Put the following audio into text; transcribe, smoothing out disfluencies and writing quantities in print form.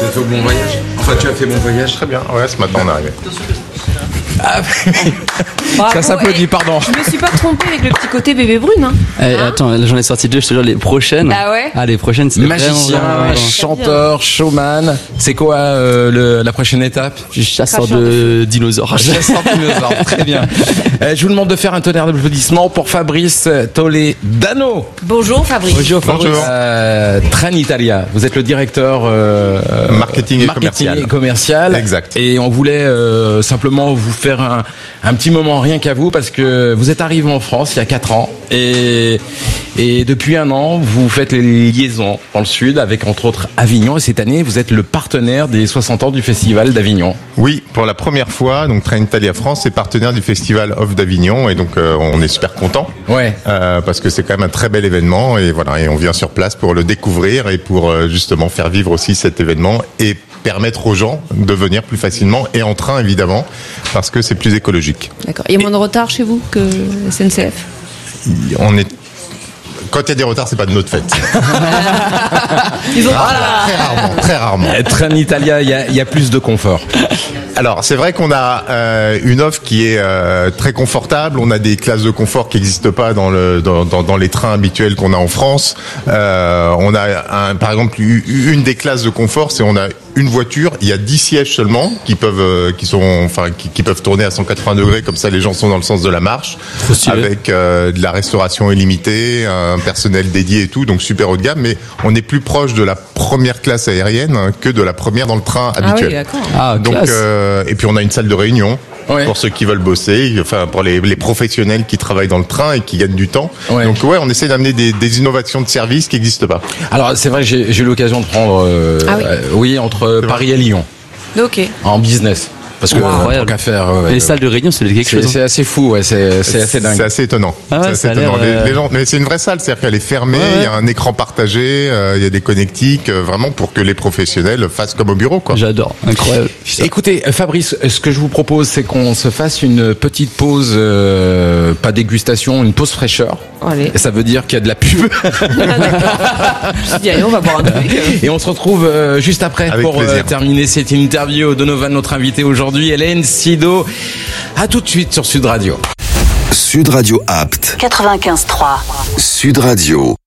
avez fait bon voyage. Enfin, tu as fait bon voyage. Très bien, ouais, ce matin on est arrivé. Ah, Bravo. ça s'applaudit, pardon. Je me suis pas trompée avec le petit côté bébé brune. Hein. Attends, là, j'en ai sorti 2, je te jure, les prochaines. Ah ouais. Les prochaines, c'est Magicien, chanteur, showman. C'est quoi la prochaine étape? Chasseur de dinosaures. Chasseur de dinosaures, très bien. Je vous demande de faire un tonnerre d'applaudissements pour Fabrice Toledano. Bonjour Fabrice. Bonjour. Trenitalia, vous êtes le directeur Marketing et commercial. Exact. Et on voulait simplement vous faire un petit moment rien qu'à vous, parce que vous êtes arrivé en France il y a 4 ans et depuis 1 an vous faites les liaisons dans le sud avec entre autres Avignon, et cette année vous êtes le partenaire des 60 ans du Festival d'Avignon. Oui, pour la première fois, donc Trenitalia France est partenaire du Festival Off d'Avignon, et donc on est super content. Ouais. Parce que c'est quand même un très bel événement, et voilà, et on vient sur place pour le découvrir et pour justement faire vivre aussi cet événement et permettre aux gens de venir plus facilement, et en train évidemment, parce que c'est plus écologique. D'accord. Il y a moins de retard chez vous que SNCF? On est... Quand il y a des retards, c'est pas de notre fête. Ils ont Très rarement. Trenitalia, il y a plus de confort. Alors, c'est vrai qu'on a une offre qui est très confortable. On a des classes de confort qui n'existent pas dans les trains habituels qu'on a en France. On a par exemple une des classes de confort, c'est on a une voiture, il y a 10 sièges seulement qui peuvent tourner à 180 degrés, comme ça les gens sont dans le sens de la marche, avec de la restauration illimitée, un personnel dédié et tout, donc super haut de gamme. Mais on est plus proche de la première classe aérienne que de la première dans le train habituel. Ah oui, d'accord. Donc et puis on a une salle de réunion. Ouais. Pour ceux qui veulent bosser, enfin pour les professionnels qui travaillent dans le train et qui gagnent du temps. Ouais. Donc on essaie d'amener des innovations de services qui n'existent pas. Alors c'est vrai que j'ai eu l'occasion de prendre entre Paris et Lyon Ok. en business. Parce que tant qu'à faire, les salles de réunion, c'est quelque chose. C'est assez fou, ouais, c'est assez dingue. C'est assez étonnant. Ah ouais, c'est assez ça a l'air, étonnant. Les gens, mais c'est une vraie salle, c'est-à-dire qu'elle est fermée, il y a un écran partagé, il y a des connectiques, vraiment pour que les professionnels fassent comme au bureau, quoi. J'adore, incroyable. Écoutez, Fabrice, ce que je vous propose, c'est qu'on se fasse une petite pause, pas dégustation, une pause fraîcheur. Allez. Et ça veut dire qu'il y a de la pub. D'accord. Je me dis, allez, on va boire un truc. Et on se retrouve juste après Avec pour plaisir. terminer cette interview. Donovan, notre invité aujourd'hui, Hélène Sido. À tout de suite sur Sud Radio. Sud Radio Apt. 95.3. Sud Radio.